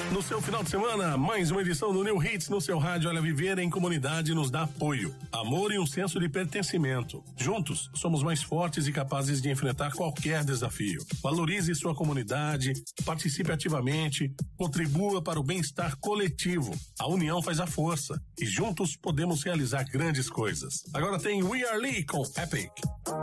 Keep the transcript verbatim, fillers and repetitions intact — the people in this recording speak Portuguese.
No seu final de semana, mais uma edição do New Hits no seu rádio. Olha, viver em comunidade nos dá apoio, amor e um senso de pertencimento. Juntos, somos mais fortes e capazes de enfrentar qualquer desafio. Valorize sua comunidade, participe ativamente, contribua para o bem-estar coletivo. A união faz a força e juntos podemos realizar grandes coisas. Agora tem We Are Lee com Epic.